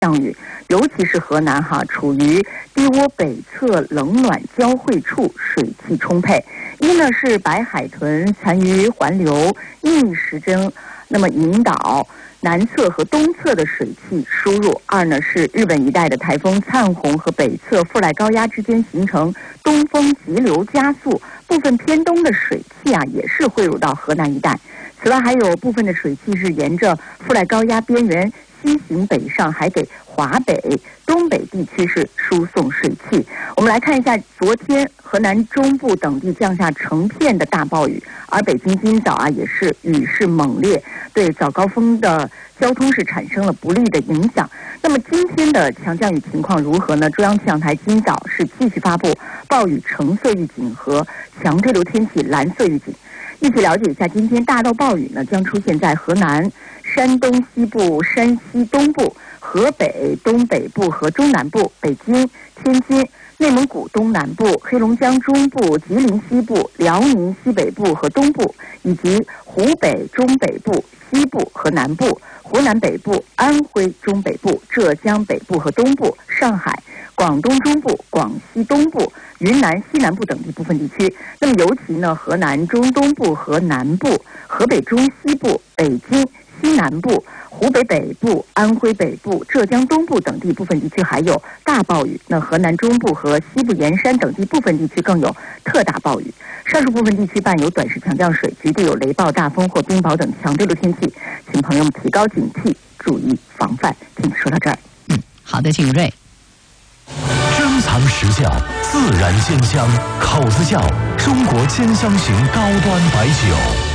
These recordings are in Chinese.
降雨，尤其是河南处于低涡北侧冷暖交汇处，水汽充沛。一呢是白海豚残余环流逆时针，那么引导南侧和东侧的水汽输入；二呢是日本一带的台风灿红和北侧富赖高压之间形成东风急流加速，部分偏东的水汽也是汇入到河南一带。此外，还有部分的水汽是沿着富赖高压边缘西行北上，还给华北、东北地区是输送水汽。我们来看一下，昨天河南中部等地降下成片的大暴雨，而北京今早也是雨势猛烈，对早高峰的交通是产生了不利的影响。那么今天的强降雨情况如何呢？中央气象台今早是继续发布暴雨橙色预警和强对流天气蓝色预警。一起了解一下，今天大到暴雨呢将出现在河南、山东西部、山西东部、河北东北部和中南部、北京、天津、内蒙古东南部、黑龙江中部、吉林西部、辽宁西北部和东部，以及湖北中北部、西部和南部、湖南北部、安徽中北部、浙江北部和东部、上海、广东中部、广西东部、云南西南部等地部分地区。那么尤其呢，河南中东部和南部、河北中西部、北京西南部、湖北北部、安徽北部、浙江东部等地部分地区还有大暴雨。那河南中部和西部沿山等地部分地区更有特大暴雨。上述部分地区伴有短时强降水，局地有雷暴、大风或冰雹等强对流天气，请朋友们提高警惕，注意防范。请说到这儿。 好的，景睿。 珍藏时效，自然鲜香，口子窖中国鲜香型高端白酒。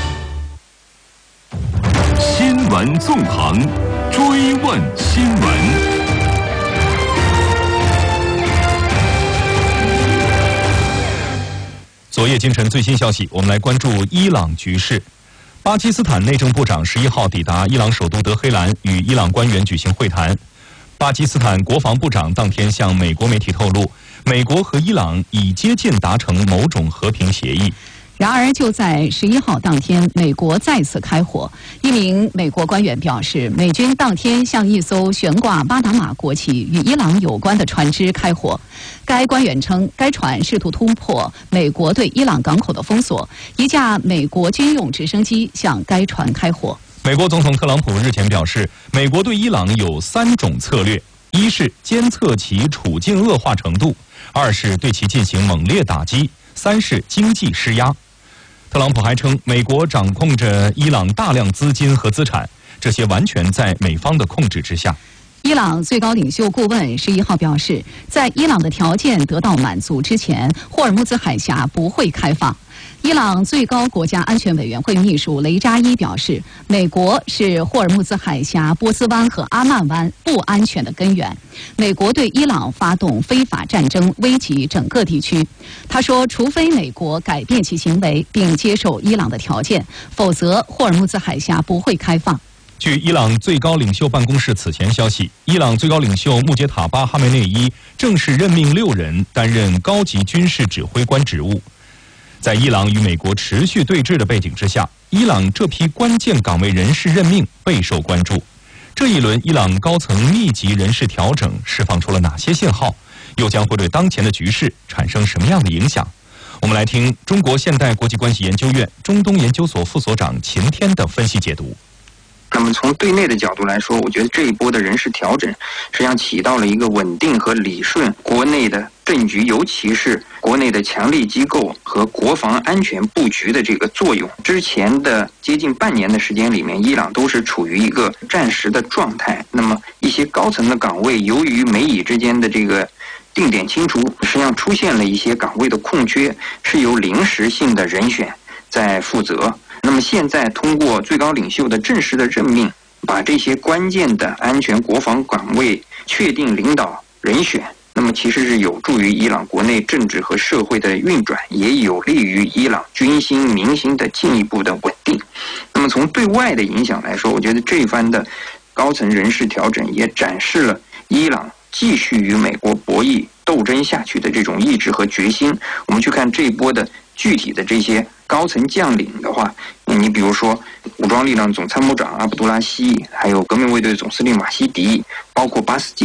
新闻纵横，追问新闻。 昨夜今晨最新消息，我们来关注伊朗局势。巴基斯坦内政部长11号抵达伊朗首都德黑兰，与伊朗官员举行会谈。巴基斯坦国防部长当天向美国媒体透露，美国和伊朗已接近达成某种和平协议。 然而，就在11号当天，美国再次开火。一名美国官员表示，美军当天向一艘悬挂巴拿马国旗与伊朗有关的船只开火。该官员称，该船试图突破美国对伊朗港口的封锁，一架美国军用直升机向该船开火。 美国总统特朗普日前表示，美国对伊朗有3种策略：一是监测其处境恶化程度；二是对其进行猛烈打击；三是经济施压。特朗普还称，美国掌控着伊朗大量资金和资产，这些完全在美方的控制之下。 伊朗最高领袖顾问11号表示，在伊朗的条件得到满足之前，霍尔木兹海峡不会开放。伊朗最高国家安全委员会秘书雷扎伊表示，美国是霍尔木兹海峡、波斯湾和阿曼湾不安全的根源。美国对伊朗发动非法战争，危及整个地区。他说，除非美国改变其行为并接受伊朗的条件，否则霍尔木兹海峡不会开放。 据伊朗最高领袖办公室此前消息，伊朗最高领袖穆杰塔巴哈梅内伊正式任命6人担任高级军事指挥官职务。在伊朗与美国持续对峙的背景之下，伊朗这批关键岗位人士任命备受关注。这一轮伊朗高层密集人事调整释放出了哪些信号？又将会对当前的局势产生什么样的影响？我们来听中国现代国际关系研究院中东研究所副所长秦天的分析解读。 那么从对内的角度来说，我觉得这一波的人事调整实际上起到了一个稳定和理顺国内的政局，尤其是国内的强力机构和国防安全布局的这个作用。之前的接近半年的时间里面，伊朗都是处于一个战时的状态。那么一些高层的岗位，由于美以之间的这个定点清除，实际上出现了一些岗位的空缺，是由临时性的人选在负责。那么现在通过最高领袖的正式的任命，把这些关键的安全国防岗位确定领导人选，那么其实是有助于伊朗国内政治和社会的运转，也有利于伊朗军心民心的进一步的稳定。那么从对外的影响来说，我觉得这一番的高层人事调整也展示了伊朗继续与美国博弈斗争下去的这种意志和决心。我们去看这一波的具体的这些高层将领的话，你比如说武装力量总参谋长阿卜杜拉希，还有革命卫队总司令马希迪，包括巴斯季